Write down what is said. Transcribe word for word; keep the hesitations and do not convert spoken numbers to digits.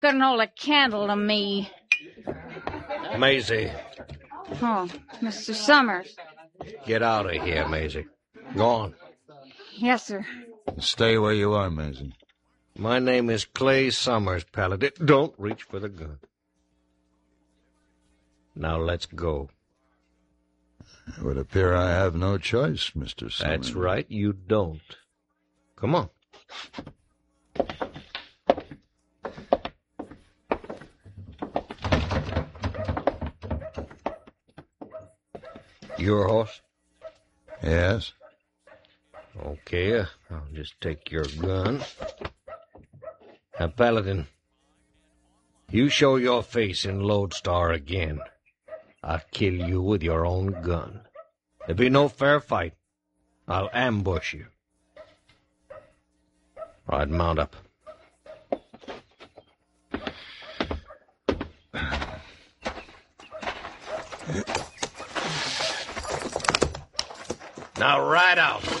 Couldn't hold a candle to me. Maisie. Oh, Mister Summers. Get out of here, Maisie. Go on. Yes, sir. Stay where you are, Maisie. My name is Clay Summers, Paladin. Don't reach for the gun. Now let's go. It would appear I have no choice, Mister Summers. That's right, you don't. Come on. Your horse? Yes? Okay, uh, I'll just take your gun. Now, Paladin, you show your face in Lodestar again, I'll kill you with your own gun. There'll be no fair fight. I'll ambush you. All right, mount up. Now ride out.